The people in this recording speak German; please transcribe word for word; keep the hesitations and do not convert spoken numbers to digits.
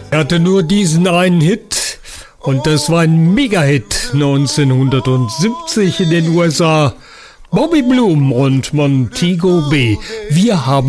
Er hatte nur diesen einen Hit und das war ein Mega-Hit neunzehnhundertsiebzig in den U S A. Bobby Bloom und Montego Bay. Wir haben